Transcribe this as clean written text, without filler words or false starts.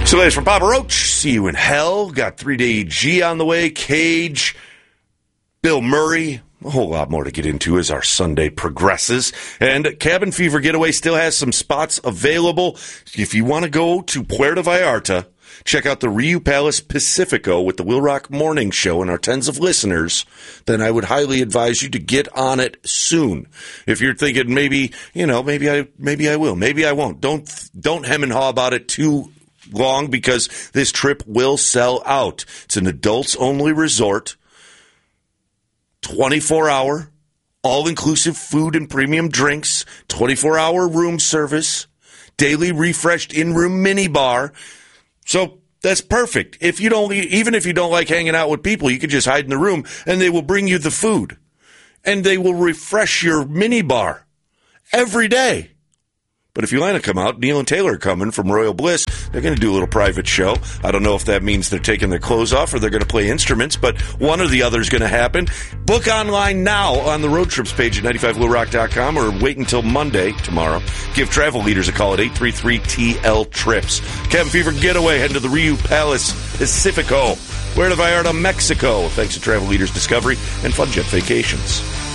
So, ladies, from Papa Roach, see you in hell. Got 3-Day G on the way. Cage, Bill Murray. A whole lot more to get into as our Sunday progresses. And Cabin Fever Getaway still has some spots available. If you want to go to Puerto Vallarta, check out the Riu Palace Pacifico with the Will Rock Morning Show and our tens of listeners, then I would highly advise you to get on it soon. If you're thinking maybe I will, maybe I won't. Don't hem and haw about it too long because this trip will sell out. It's an adults-only resort. 24-hour, all-inclusive food and premium drinks, 24-hour room service, daily refreshed in-room minibar. So that's perfect. Even if you don't like hanging out with people, you can just hide in the room and they will bring you the food. And they will refresh your minibar every day. But if you want to come out, Neil and Taylor are coming from Royal Bliss. They're going to do a little private show. I don't know if that means they're taking their clothes off or they're going to play instruments, but one or the other is going to happen. Book online now on the road trips page at 95lowrock.com or wait until Monday, tomorrow. Give travel leaders a call at 833-TL-TRIPS. Cabin Fever Getaway, heading to the Riu Palace Pacifico, Puerto Vallarta, Mexico. Thanks to Travel Leaders Discovery and FunJet Vacations.